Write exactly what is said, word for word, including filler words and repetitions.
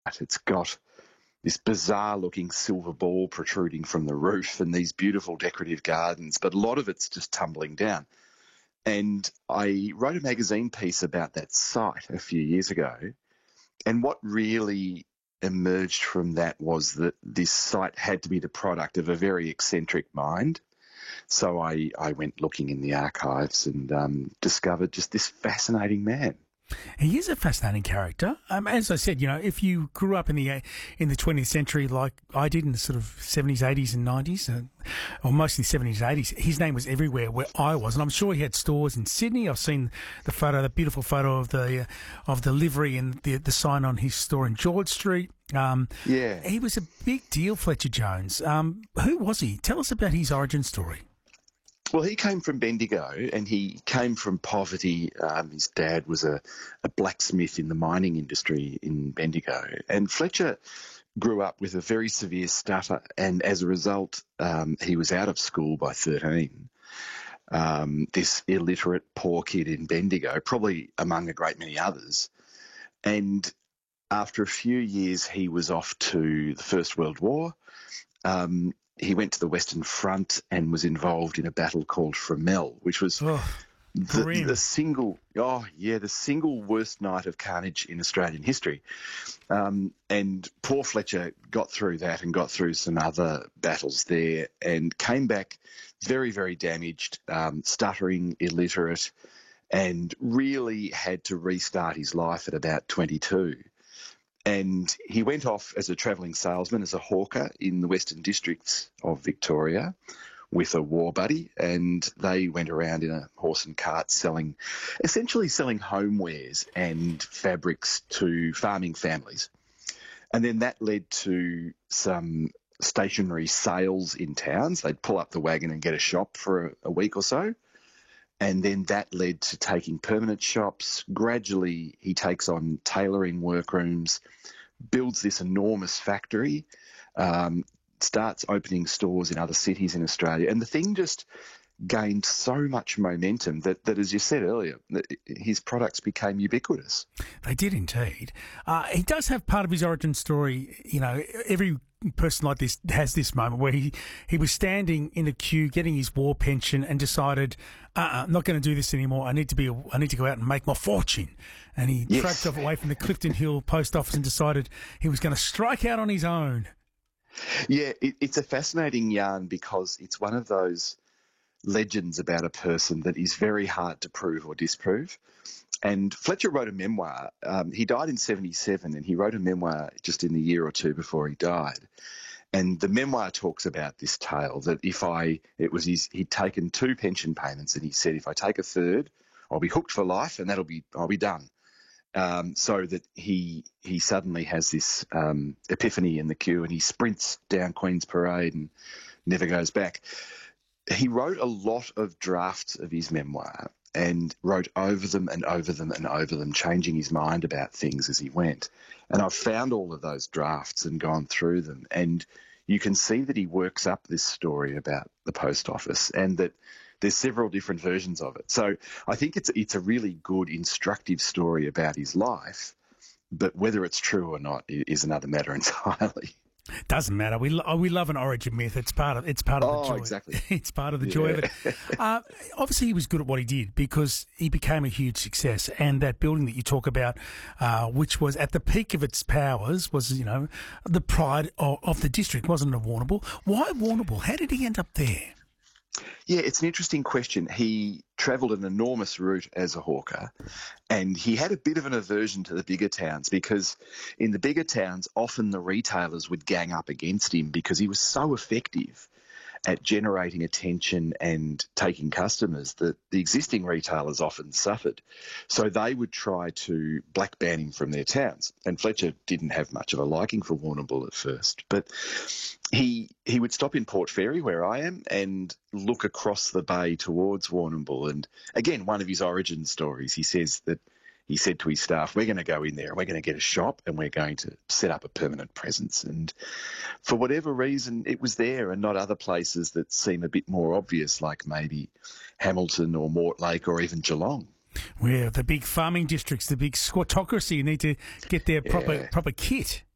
It's got this bizarre-looking silver ball protruding from the roof and these beautiful decorative gardens, but a lot of it's just tumbling down. And I wrote a magazine piece about that site a few years ago, and what really emerged from that was that this site had to be the product of a very eccentric mind. So I, I went looking in the archives and um, discovered just this fascinating man. He is a fascinating character. Um, as I said, you know, if you grew up in the uh, in the twentieth century like I did in the sort of seventies, eighties and nineties, uh, or mostly seventies and eighties, his name was everywhere where I was. And I'm sure he had stores in Sydney. I've seen the photo, the beautiful photo of the uh, of the livery and the, the sign on his store in George Street. Um, yeah. He was a big deal, Fletcher Jones. Um, who was he? Tell us about his origin story. Well, he came from Bendigo and he came from poverty. Um, his dad was a, a blacksmith in the mining industry in Bendigo. And Fletcher grew up with a very severe stutter, and as a result, um, he was out of school by thirteen. Um, this illiterate, poor kid in Bendigo, probably among a great many others. And after a few years, he was off to the First World War. Um, He went to the Western Front and was involved in a battle called Fromelles, which was oh, the, the single, oh yeah, the single worst night of carnage in Australian history. Um, and poor Fletcher got through that and got through some other battles there and came back very, very damaged, um, stuttering, illiterate, and really had to restart his life at about twenty-two. And he went off as a travelling salesman, as a hawker in the Western Districts of Victoria with a war buddy, and they went around in a horse and cart selling, essentially selling homewares and fabrics to farming families. And then that led to some stationery sales in towns. They'd pull up the wagon and get a shop for a, a week or so. And then that led to taking permanent shops. Gradually, he takes on tailoring workrooms, builds this enormous factory, um, starts opening stores in other cities in Australia. And the thing just gained so much momentum that, that as you said earlier, his products became ubiquitous. They did indeed. Uh, he does have part of his origin story, you know, every person like this has this moment where he, he was standing in a queue getting his war pension and decided, uh-uh, I'm not going to do this anymore. I need to be, a, I need to go out and make my fortune. And he yes. tracked off away from the Clifton Hill post office and decided he was going to strike out on his own. Yeah, it, it's a fascinating yarn because it's one of those legends about a person that is very hard to prove or disprove. And Fletcher wrote a memoir. Um, he died in seventy-seven, and he wrote a memoir just in the year or two before he died. And the memoir talks about this tale that if I, it was his, he'd taken two pension payments, and he said, if I take a third, I'll be hooked for life, and that'll be, I'll be done. Um, so that he he suddenly has this um, epiphany in the queue, and he sprints down Queen's Parade and never goes back. He wrote a lot of drafts of his memoir and wrote over them and over them and over them, changing his mind about things as he went. And I've found all of those drafts and gone through them, and you can see that he works up this story about the post office and that there's several different versions of it. So I think it's it's a really good, instructive story about his life, but whether it's true or not is another matter entirely. Doesn't matter. We lo- we love an origin myth. It's part of it's part of oh, the joy. exactly. It's part of the yeah. joy of it. Uh, obviously, he was good at what he did because he became a huge success. And that building that you talk about, uh, which was at the peak of its powers, was you know the pride of, of the district, wasn't it, Warrnambool? Why Warrnambool? How did he end up there? Yeah, it's an interesting question. He travelled an enormous route as a hawker, and he had a bit of an aversion to the bigger towns because in the bigger towns, often the retailers would gang up against him because he was so effective at generating attention and taking customers that the existing retailers often suffered. So they would try to black ban him from their towns. And Fletcher didn't have much of a liking for Warrnambool at first. But he he would stop in Port Fairy, where I am, and look across the bay towards Warrnambool. And again, one of his origin stories, he says that he said to his staff, we're going to go in there and we're going to get a shop and we're going to set up a permanent presence. And for whatever reason, it was there and not other places that seem a bit more obvious, like maybe Hamilton or Mortlake or even Geelong. Where the big farming districts, the big squattocracy, need to get their proper yeah. proper kit.